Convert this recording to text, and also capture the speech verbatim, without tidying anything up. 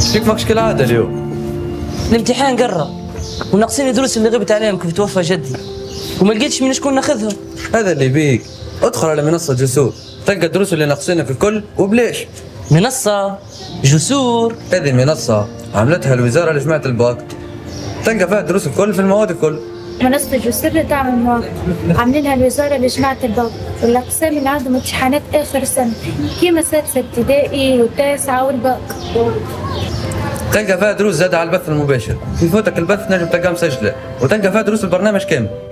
كيفكش كالعادة اليوم؟ الامتحان قرب وناقصين دروس اللي غبت عليهم كيف توفى جدي وما لقيتش من شكون ناخذهم. هذا اللي بيك، ادخل على منصة جسور تلقى الدروس اللي ناقصينك الكل وبليش. منصة جسور؟ هذه منصة عملتها الوزارة لجماعة الباك، تلقى فيها الدروس الكل في المواد الكل. منصة جسور تعمل مواقع عاملينها الوزارة لجماعة الباك والأقسام اللي عندهم امتحانات آخر سنة كيما سادسة ابتدائي والتاسعة والباك. تلقى فيها دروس زادة على البث المباشر، يفوتك البث نجم تلقاه مسجلة، وتلقى فيها دروس البرنامج كامل.